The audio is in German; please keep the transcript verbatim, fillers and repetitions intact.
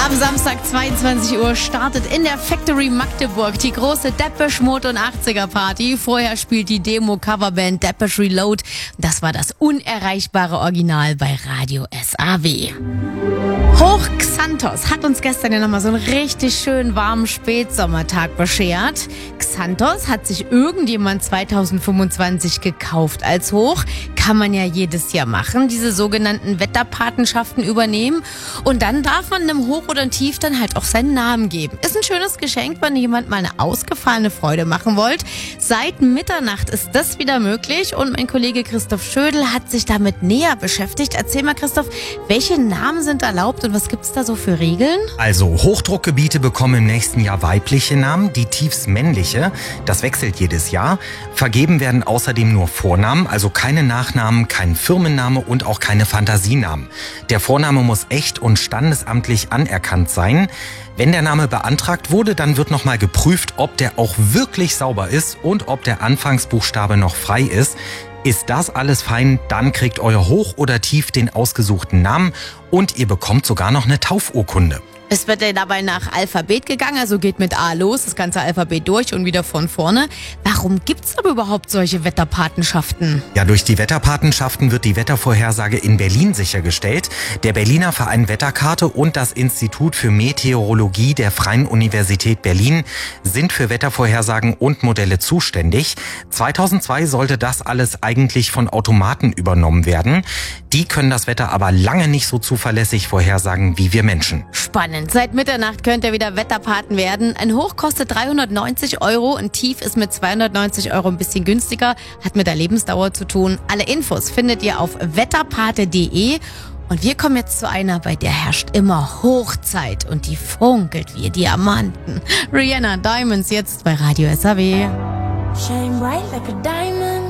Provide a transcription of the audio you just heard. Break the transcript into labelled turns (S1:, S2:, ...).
S1: Am Samstag zweiundzwanzig Uhr startet in der Factory Magdeburg die große Depeche Mode und achtziger Party. Vorher spielt die Demo-Coverband Depeche Reload. Das war das unerreichbare Original bei Radio S A W. Hoch Xanthos hat uns gestern ja nochmal so einen richtig schönen warmen Spätsommertag beschert. Xanthos hat sich irgendjemand zweitausendfünfundzwanzig gekauft als Hoch. Kann man ja jedes Jahr machen, diese sogenannten Wetterpatenschaften übernehmen. Und dann darf man einem Hoch oder ein Tief dann halt auch seinen Namen geben. Ist ein schönes Geschenk, wenn jemand mal eine ausgefallene Freude machen wollt. Seit Mitternacht ist das wieder möglich und mein Kollege Christoph Schödel hat sich damit näher beschäftigt. Erzähl mal, Christoph, welche Namen sind erlaubt und was gibt's da so für Regeln?
S2: Also Hochdruckgebiete bekommen im nächsten Jahr weibliche Namen, die Tiefs männliche. Das wechselt jedes Jahr. Vergeben werden außerdem nur Vornamen, also keine Nachnamen, kein Firmenname und auch keine Fantasienamen. Der Vorname muss echt und standesamtlich anerkannt sein. Wenn der Name beantragt wurde, dann wird nochmal geprüft, ob der auch wirklich sauber ist und ob der Anfangsbuchstabe noch frei ist. Ist das alles fein, dann kriegt euer Hoch oder Tief den ausgesuchten Namen und ihr bekommt sogar noch eine Taufurkunde.
S1: Es wird ja dabei nach Alphabet gegangen, also geht mit A los, das ganze Alphabet durch und wieder von vorne. Warum gibt's aber überhaupt solche Wetterpatenschaften?
S2: Ja, durch die Wetterpatenschaften wird die Wettervorhersage in Berlin sichergestellt. Der Berliner Verein Wetterkarte und das Institut für Meteorologie der Freien Universität Berlin sind für Wettervorhersagen und Modelle zuständig. zweitausendzwei sollte das alles eigentlich von Automaten übernommen werden. Die können das Wetter aber lange nicht so zuverlässig vorhersagen wie wir Menschen.
S1: Spannend. Seit Mitternacht könnt ihr wieder Wetterpaten werden. Ein Hoch kostet dreihundertneunzig Euro, ein Tief ist mit zweihundertneunzig Euro ein bisschen günstiger, hat mit der Lebensdauer zu tun. Alle Infos findet ihr auf wetterpate punkt de. Und wir kommen jetzt zu einer, bei der herrscht immer Hochzeit und die funkelt wie Diamanten. Rihanna Diamonds jetzt bei Radio S A W.
S3: Shine bright like a diamond.